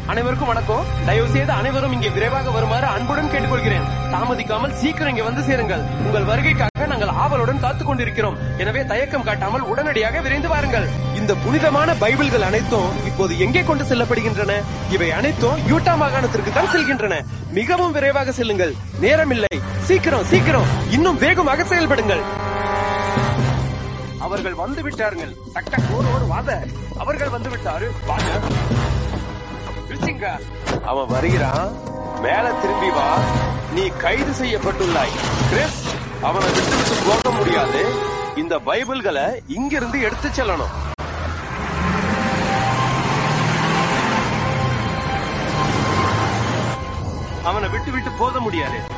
அனைவருக்கும் வணக்கம். தயவு செய்து அனைவரும் இங்கே விரைவாக வருமாறு அன்புடன் கேட்டுக்கொள்கிறேன். தாமதிக்காமல் சீக்கிரம் இங்கே வந்து சேருங்கள். உங்கள் வருகைக்காக நாங்கள் ஆவலுடன் காத்துக் கொண்டிருக்கிறோம். எனவே தயக்கம் காட்டாமல் உடனடியாக விரைந்து வாருங்கள். இந்த புனிதமான பைபிள்கள் அனைத்தும் இப்போது எங்கே கொண்டு செல்லப்படுகின்றன? இவை அனைத்தும் யூட்டா மாகாணத்திற்கு தான் செல்கின்றன. மிகவும் விரைவாக செல்லுங்கள், நேரமில்லை. சீக்கிரம் சீக்கிரம், இன்னும் வேகமாக செயல்படுங்கள். அவர்கள் வந்து விட்டார்கள். அவர்கள் வந்து விட்டாரு. அவன் வருகிறான். மேல திரும்பி வா. நீ கைது செய்யப்பட்டுள்ளாய். கிறிஸ், அவனை விட்டு போக முடியாது. இந்த பைபிள்களை இங்கிருந்து எடுத்து செல்லணும். அவனை விட்டு போக முடியாது.